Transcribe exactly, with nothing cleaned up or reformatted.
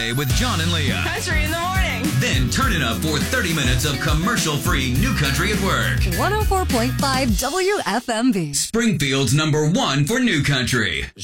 With John and Leah. Country in the morning. Then turn it up for thirty minutes of commercial-free New Country at Work. one oh four point five W F M B. Springfield's number one for New Country.